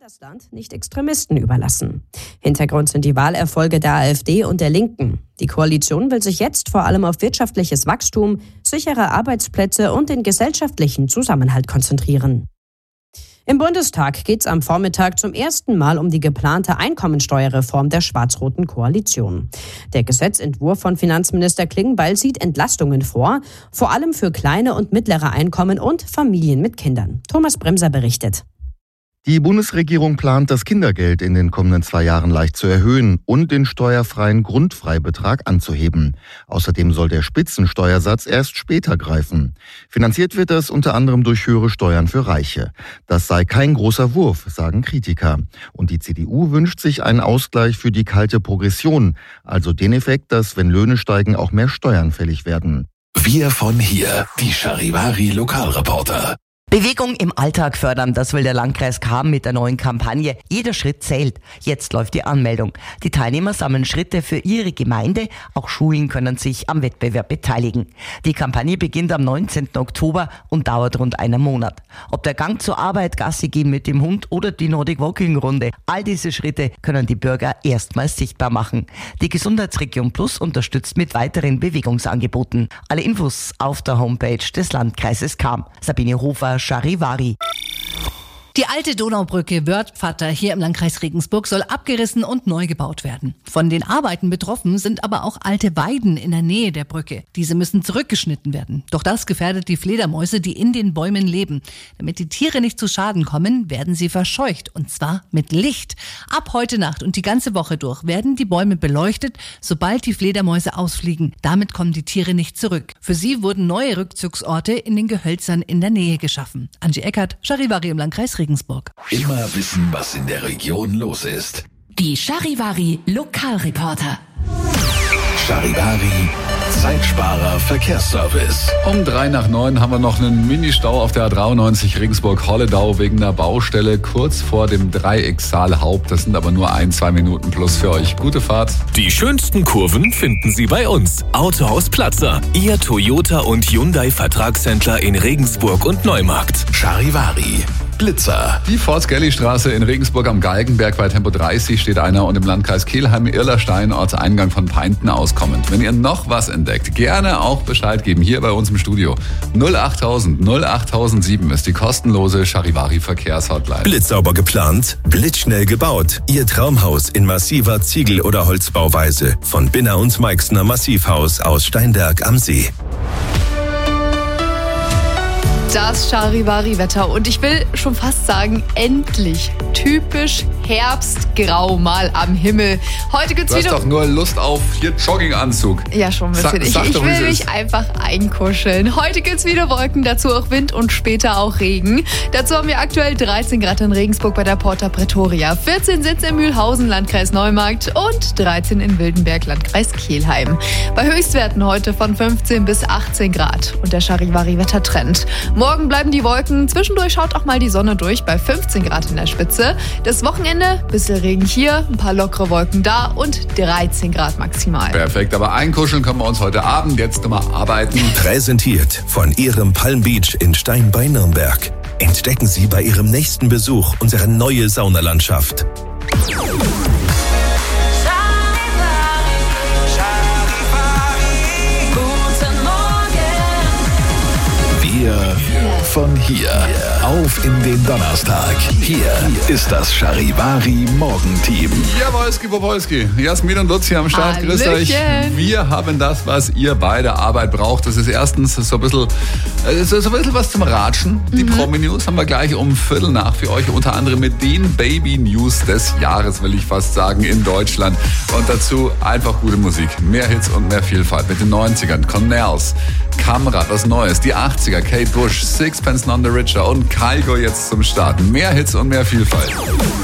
das Land nicht Extremisten überlassen. Hintergrund sind die Wahlerfolge der AfD und der Linken. Die Koalition will sich jetzt vor allem auf wirtschaftliches Wachstum, sichere Arbeitsplätze und den gesellschaftlichen Zusammenhalt konzentrieren. Im Bundestag geht es am Vormittag zum ersten Mal um die geplante Einkommensteuerreform der schwarz-roten Koalition. Der Gesetzentwurf von Finanzminister Klingbeil sieht Entlastungen vor allem für kleine und mittlere Einkommen und Familien mit Kindern. Thomas Bremser berichtet. Die Bundesregierung plant, das Kindergeld in den kommenden 2 Jahren leicht zu erhöhen und den steuerfreien Grundfreibetrag anzuheben. Außerdem soll der Spitzensteuersatz erst später greifen. Finanziert wird das unter anderem durch höhere Steuern für Reiche. Das sei kein großer Wurf, sagen Kritiker. Und die CDU wünscht sich einen Ausgleich für die kalte Progression, also den Effekt, dass, wenn Löhne steigen, auch mehr Steuern fällig werden. Wir von hier, die Charivari Lokalreporter. Bewegung im Alltag fördern, das will der Landkreis Cham mit der neuen Kampagne. Jeder Schritt zählt. Jetzt läuft die Anmeldung. Die Teilnehmer sammeln Schritte für ihre Gemeinde. Auch Schulen können sich am Wettbewerb beteiligen. Die Kampagne beginnt am 19. Oktober und dauert rund einen Monat. Ob der Gang zur Arbeit, Gassi gehen mit dem Hund oder die Nordic Walking Runde, all diese Schritte können die Bürger erstmals sichtbar machen. Die Gesundheitsregion Plus unterstützt mit weiteren Bewegungsangeboten. Alle Infos auf der Homepage des Landkreises Cham. Sabine Hofer, Charivari. Die alte Donaubrücke Wörthpfatter hier im Landkreis Regensburg soll abgerissen und neu gebaut werden. Von den Arbeiten betroffen sind aber auch alte Weiden in der Nähe der Brücke. Diese müssen zurückgeschnitten werden. Doch das gefährdet die Fledermäuse, die in den Bäumen leben. Damit die Tiere nicht zu Schaden kommen, werden sie verscheucht. Und zwar mit Licht. Ab heute Nacht und die ganze Woche durch werden die Bäume beleuchtet, sobald die Fledermäuse ausfliegen. Damit kommen die Tiere nicht zurück. Für sie wurden neue Rückzugsorte in den Gehölzern in der Nähe geschaffen. Angie Eckert, Charivari im Landkreis Regensburg. Immer wissen, was in der Region los ist. Die Charivari Lokalreporter. Charivari Zeitsparer Verkehrsservice. Um 8:03 haben wir noch einen Ministau auf der A93 Regensburg-Holledau wegen einer Baustelle kurz vor dem Dreiecksaalhaupt. Das sind aber nur 1-2 Minuten plus für euch. Gute Fahrt. Die schönsten Kurven finden Sie bei uns. Autohaus Platzer, Ihr Toyota und Hyundai Vertragshändler in Regensburg und Neumarkt. Charivari Blitzer. Die Fort-Skelly-Straße in Regensburg am Galgenberg bei Tempo 30 steht einer und im Landkreis Kelheim-Irlerstein Ortseingang von Peinten auskommend. Wenn ihr noch was entdeckt, gerne auch Bescheid geben hier bei uns im Studio. 08000 08007 ist die kostenlose Charivari Verkehrshotline. Blitzsauber geplant, blitzschnell gebaut. Ihr Traumhaus in massiver Ziegel- oder Holzbauweise von Binner und Meixner Massivhaus aus Steinberg am See. Das Charivari-Wetter und ich will schon fast sagen, endlich typisch Herbstgrau mal am Himmel. Heute gibt's Du wieder... hast doch nur Lust auf hier Jogginganzug. Ja, schon ein bisschen. Ich will mich einfach einkuscheln. Heute gibt's wieder Wolken, dazu auch Wind und später auch Regen. Dazu haben wir aktuell 13 Grad in Regensburg bei der Porta Pretoria, 14 sind in Mühlhausen, Landkreis Neumarkt und 13 in Wildenberg, Landkreis Kelheim. Bei Höchstwerten heute von 15 bis 18 Grad und der Charivari-Wettertrend. Morgen bleiben die Wolken, zwischendurch schaut auch mal die Sonne durch bei 15 Grad in der Spitze. Das Wochenende, bisschen Regen hier, ein paar lockere Wolken da und 13 Grad maximal. Perfekt, aber einkuscheln können wir uns heute Abend jetzt nochmal arbeiten. Präsentiert von Ihrem Palm Beach in Stein bei Nürnberg. Entdecken Sie bei Ihrem nächsten Besuch unsere neue Saunalandschaft. Wir von hier. Auf in den Donnerstag. Hier ist das Charivari Morgenteam. Jawolski, Popolski. Jasmin und Luzi am Start. Grüßt euch. Wir haben das, was ihr bei der Arbeit braucht. Das ist erstens so ein bisschen was zum Ratschen. Die Promi-News haben wir gleich um 7:15 für euch. Unter anderem mit den Baby-News des Jahres, will ich fast sagen, in Deutschland. Und dazu einfach gute Musik. Mehr Hits und mehr Vielfalt. Mit den 90ern. Cornels, Kamera, was Neues. Die 80er, Kate Bush, Sixpence None the Richer und Kygo jetzt zum Starten. Mehr Hits und mehr Vielfalt.